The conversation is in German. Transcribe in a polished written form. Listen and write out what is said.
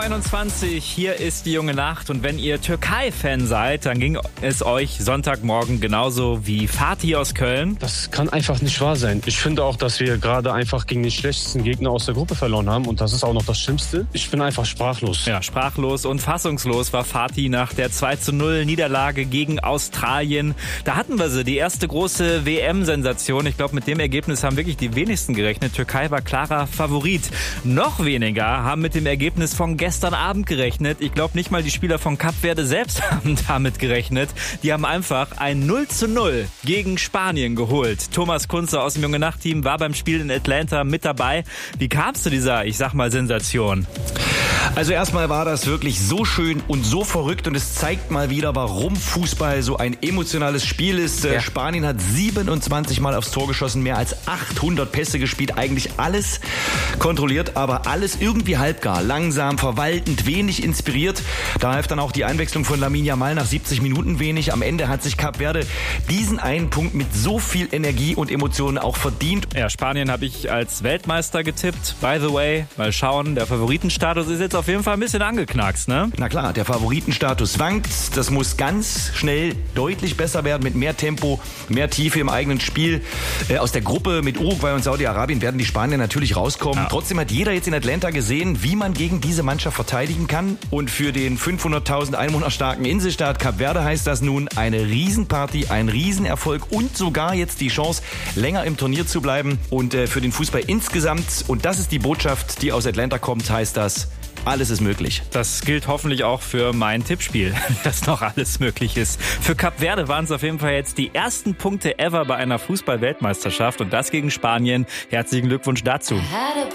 7:21 Uhr, hier ist die junge Nacht und wenn ihr Türkei-Fan seid, dann ging es euch Sonntagmorgen genauso wie Fatih aus Köln. Das kann einfach nicht wahr sein. Ich finde auch, dass wir gerade einfach gegen den schlechtesten Gegner aus der Gruppe verloren haben und das ist auch noch das Schlimmste. Ich bin einfach sprachlos. Ja, sprachlos und fassungslos war Fatih nach der 2:0 Niederlage gegen Australien. Da hatten wir sie, die erste große WM-Sensation. Ich glaube, mit dem Ergebnis haben wirklich die wenigsten gerechnet. Türkei war klarer Favorit. Noch weniger haben mit dem Ergebnis von gestern Abend gerechnet. Ich glaube, nicht mal die Spieler von Kap Verde selbst haben damit gerechnet. Die haben einfach ein 0:0 gegen Spanien geholt. Thomas Kunze aus dem Junge Nacht-Team war beim Spiel in Atlanta mit dabei. Wie kam es zu dieser, ich sag mal, Sensation? Also erstmal war das wirklich so schön und so verrückt und es zeigt mal wieder, warum Fußball so ein emotionales Spiel ist. Ja. Spanien hat 27 Mal aufs Tor geschossen, mehr als 800 Pässe gespielt, eigentlich alles kontrolliert, aber alles irgendwie halbgar, langsam, verwaltend, wenig inspiriert. Da half dann auch die Einwechslung von Lamine Yamal nach 70 Minuten wenig. Am Ende hat sich Kap Verde diesen einen Punkt mit so viel Energie und Emotionen auch verdient. Ja, Spanien habe ich als Weltmeister getippt. By the way, mal schauen, der Favoritenstatus ist jetzt auf jeden Fall ein bisschen angeknackst, ne? Na klar, der Favoritenstatus wankt. Das muss ganz schnell deutlich besser werden mit mehr Tempo, mehr Tiefe im eigenen Spiel. Aus der Gruppe mit Uruguay und Saudi-Arabien werden die Spanier natürlich rauskommen. Ja. Trotzdem hat jeder jetzt in Atlanta gesehen, wie man gegen diese Mannschaft verteidigen kann. Und für den 500.000 Einwohner starken Inselstaat Kap Verde heißt das nun eine Riesenparty, ein Riesenerfolg und sogar jetzt die Chance, länger im Turnier zu bleiben. Und für den Fußball insgesamt, und das ist die Botschaft, die aus Atlanta kommt, heißt das, alles ist möglich. Das gilt hoffentlich auch für mein Tippspiel, dass noch alles möglich ist. Für Kap Verde waren es auf jeden Fall jetzt die ersten Punkte ever bei einer Fußball-Weltmeisterschaft und das gegen Spanien. Herzlichen Glückwunsch dazu.